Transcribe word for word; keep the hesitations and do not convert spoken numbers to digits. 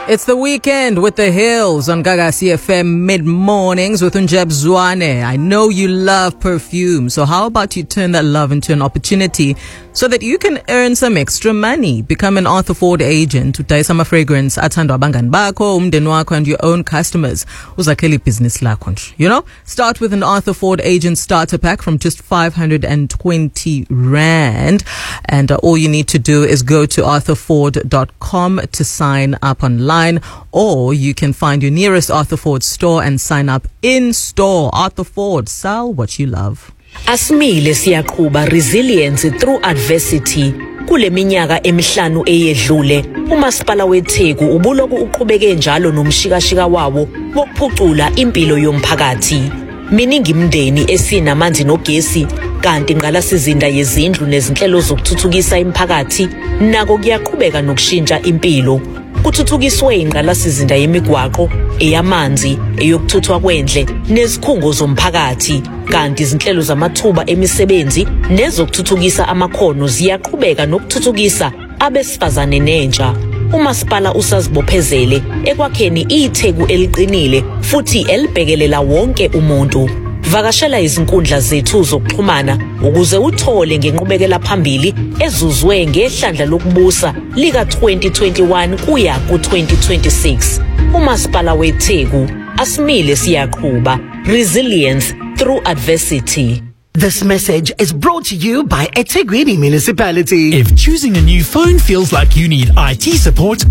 It's the weekend with the Hills on Gaga C F M mid-mornings with Unjab Zwane. I know you love perfume, so how about you turn that love into an opportunity so that you can earn some extra money? Become an Arthur Ford agent. Udayisa fragrance athandwa abangani bakho, umndeni wakho and your own customers. Uzakhele business lakho nje. You know, start with an Arthur Ford agent starter pack from just five hundred twenty rand. And uh, all you need to do is go to arthur ford dot com to sign up online. Or you can find your nearest Arthur Ford store and sign up in store. Arthur Ford, sell what you love. Asimile siyaqhuba resilience through adversity. Kule minyaka emihlanu eyedlule, uMasipala weTheku ubuloku uqhubeke njalo nomshikashika wawo wokuphucula impilo yomphakathi. Miningi imndeni esinamanzi nogesi kanti ingqalasizinda yezindlu nezinhlelo zokuthuthukisa imiphakathi nako kuyaqhubeka nokushintsha impilo. Kuthuthukiswe ingqalasizinda yemigwaqo, eyamanzi, eyokuthuthwa kwendle nezikhungo zomphakathi, kanti izinhlelo zamathuba emisebenzi nezokuthuthukisa amakhono ziyaqhubeka nokuthuthukisa abesifazane nentsha. uMasipala usazibophezele ekwakheni iTheku eliqinile futhi elibhekelela wonke umuntu. Vakashela izinkundla zethu zokuxhumana ukuze uthole ngenqubekela phambili ezuzwe ngehlandla lokubusa lika twenty twenty-one kuya ku twenty twenty-six. uMasipala weTheku, asimile siyaqhuba, resilience through adversity. This message is brought to you by eThekwini Municipality. If choosing a new phone feels like you need I T support,